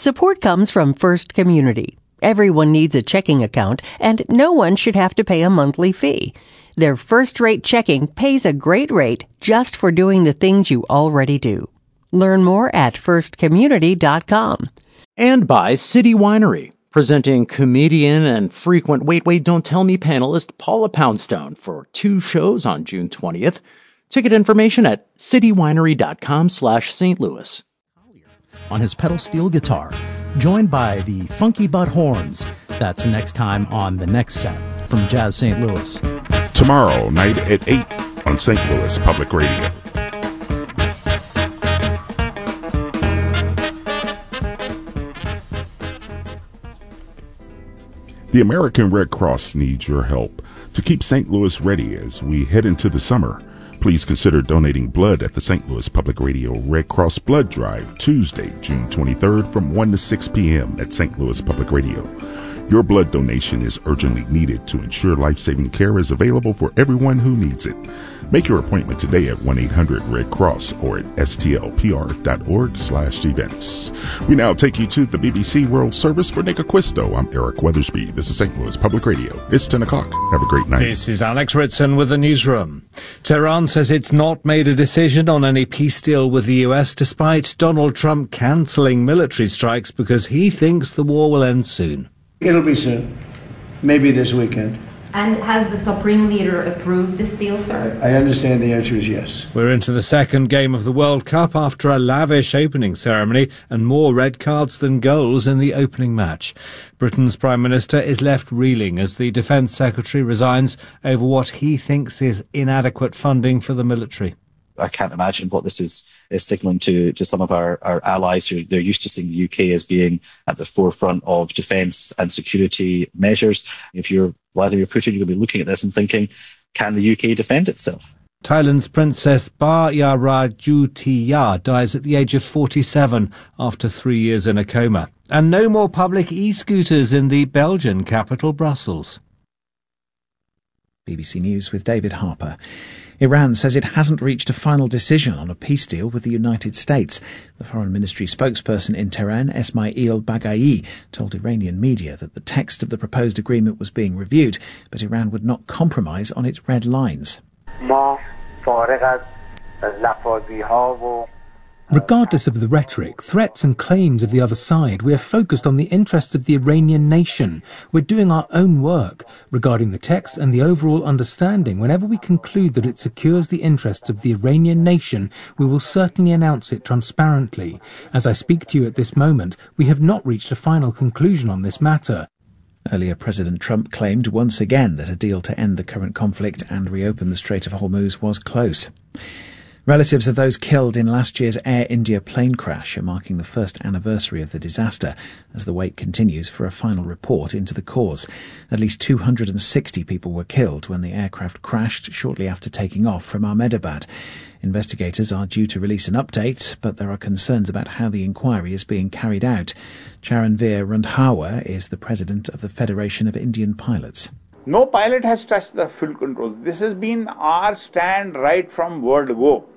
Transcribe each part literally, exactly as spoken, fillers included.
Support comes from First Community. Everyone needs a checking account, and no one should have to pay a monthly fee. Their first-rate checking pays a great rate just for doing the things you already do. Learn more at first community dot com. And by City Winery, presenting comedian and frequent Wait, Wait, Don't Tell Me panelist Paula Poundstone for two shows on June twentieth. Ticket information at citywinery.com slash Saint Louis. On his pedal steel guitar, joined by the Funky Butt Horns. That's next time on The Next Set from Jazz Saint Louis. Tomorrow night at eight on Saint Louis Public Radio. The American Red Cross needs your help to keep Saint Louis ready as we head into the summer. Please consider donating blood at the Saint Louis Public Radio Red Cross Blood Drive, Tuesday, June twenty-third from one to six p.m. at Saint Louis Public Radio. Your blood donation is urgently needed to ensure life-saving care is available for everyone who needs it. Make your appointment today at one eight hundred red cross or at s t l p r dot org slash events. We now take you to the B B C World Service for Nick Acquisto. I'm Eric Weathersby. This is Saint Louis Public Radio. It's ten o'clock. Have a great night. This is Alex Ritson with the newsroom. Tehran says it's not made a decision on any peace deal with the U S despite Donald Trump cancelling military strikes because he thinks the war will end soon. It'll be soon. Maybe this weekend. And has the Supreme Leader approved this deal, sir? I understand the answer is yes. We're into the second game of the World Cup after a lavish opening ceremony and more red cards than goals in the opening match. Britain's Prime Minister is left reeling as the Defence Secretary resigns over what he thinks is inadequate funding for the military. I can't imagine what this is, is signalling to, to some of our, our allies who they're used to seeing the U K as being at the forefront of defence and security measures. If you're Vladimir Putin, you're going to be looking at this and thinking, can the U K defend itself? Thailand's Princess Bayarajutiya dies at the age of forty-seven after three years in a coma. And no more public e-scooters in the Belgian capital, Brussels. B B C News with David Harper. Iran says it hasn't reached a final decision on a peace deal with the United States. The Foreign Ministry spokesperson in Tehran, Esmail Baghai, told Iranian media that the text of the proposed agreement was being reviewed, but Iran would not compromise on its red lines. Regardless of the rhetoric, threats and claims of the other side, we are focused on the interests of the Iranian nation. We're doing our own work regarding the text and the overall understanding. Whenever we conclude that it secures the interests of the Iranian nation, we will certainly announce it transparently. As I speak to you at this moment, we have not reached a final conclusion on this matter. Earlier, President Trump claimed once again that a deal to end the current conflict and reopen the Strait of Hormuz was close. Relatives of those killed in last year's Air India plane crash are marking the first anniversary of the disaster as the wait continues for a final report into the cause. At least two hundred sixty people were killed when the aircraft crashed shortly after taking off from Ahmedabad. Investigators are due to release an update, but there are concerns about how the inquiry is being carried out. Charanveer Randhawa is the president of the Federation of Indian Pilots. No pilot has touched the fuel control. This has been our stand right from word go.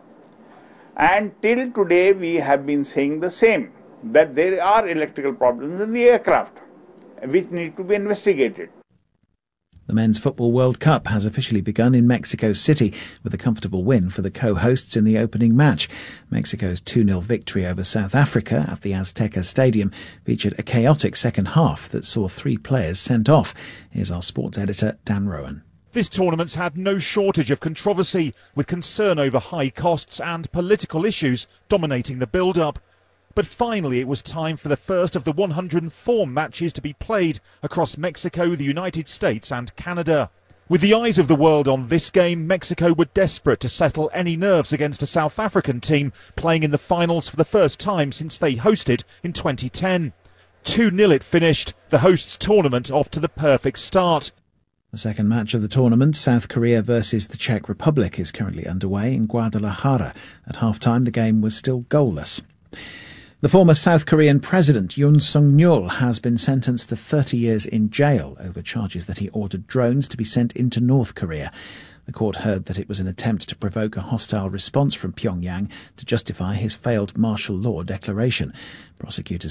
And till today we have been saying the same, that there are electrical problems in the aircraft which need to be investigated. The Men's Football World Cup has officially begun in Mexico City with a comfortable win for the co-hosts in the opening match. Mexico's two nil victory over South Africa at the Azteca Stadium featured a chaotic second half that saw three players sent off. Here's our sports editor, Dan Rowan. This tournament's had no shortage of controversy, with concern over high costs and political issues dominating the build-up. But finally it was time for the first of the one hundred four matches to be played across Mexico, the United States and Canada. With the eyes of the world on this game, Mexico were desperate to settle any nerves against a South African team playing in the finals for the first time since they hosted in twenty ten. two nil it finished, the hosts' tournament off to the perfect start. The second match of the tournament, South Korea versus the Czech Republic, is currently underway in Guadalajara. At half-time, the game was still goalless. The former South Korean president, Yoon Suk-yeol, has been sentenced to thirty years in jail over charges that he ordered drones to be sent into North Korea. The court heard that it was an attempt to provoke a hostile response from Pyongyang to justify his failed martial law declaration. Prosecutors